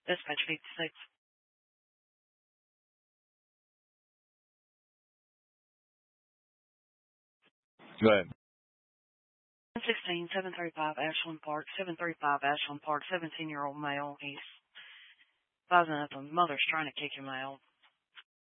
Dispatch 56. Go ahead. 116, 735 Ashland Park, 735 Ashland Park, 17-year-old male. He's advising that the mother's trying to kick him out.